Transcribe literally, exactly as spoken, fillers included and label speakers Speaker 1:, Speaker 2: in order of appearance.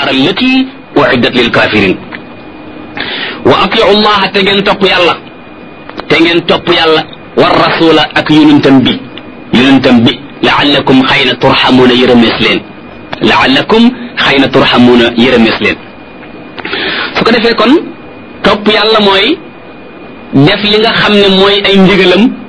Speaker 1: annaar allati uiddat lil kafirin wa atiu llaha te ngeen topp yàlla te ngeen topp yàlla war rasula ak yonentam bi yonentam bi laallakum xëy na turxamuuna yërëmees leen laallakum xëy na turxamuuna yërëmees leen su ko defee kon topp yàlla mooy def li nga xam ne mooy ay ndigalam